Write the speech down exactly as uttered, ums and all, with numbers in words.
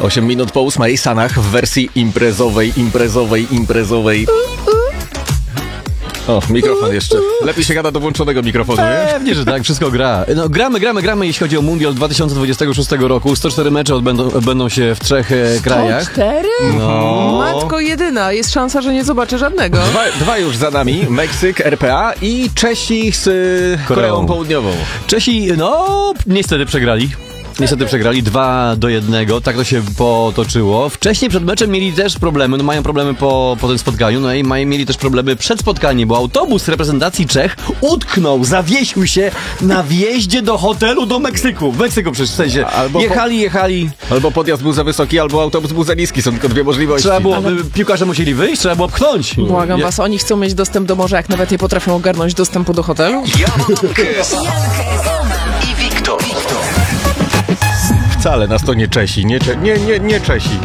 osiem minut po ósmej, Sanach w wersji imprezowej, imprezowej, imprezowej. O, mikrofon jeszcze. Lepiej się gada do włączonego mikrofonu, nie? Pewnie, że tak, wszystko gra. No, gramy, gramy, gramy, jeśli chodzi o Mundial dwa tysiące dwudziestego szóstego roku. sto cztery mecze odbędą, odbędą się w trzech e, krajach. sto cztery? No. Matko jedyna, jest szansa, że nie zobaczę żadnego. Dwa, dwa już za nami, Meksyk, R P A i Czesi z y, Koreą. Koreą Południową. Czesi, no, niestety przegrali. Niestety przegrali dwa do jednego, tak to się potoczyło. Wcześniej przed meczem mieli też problemy, no mają problemy po, po tym spotkaniu, no i mają, mieli też problemy przed spotkaniem, bo autobus reprezentacji Czech utknął, zawiesił się na wjeździe do hotelu do Meksyku. W Meksyku przecież, w sensie, Albo jechali, jechali. Albo podjazd był za wysoki, albo autobus był za niski, są tylko dwie możliwości. Trzeba było, Ale... piłkarze musieli wyjść, trzeba było pchnąć. Błagam Ja... was, oni chcą mieć dostęp do morza, jak nawet nie potrafią ogarnąć dostępu do hotelu? I Wiktor. Wcale nas to nie Czesi, nie, nie, nie, nie Czesi.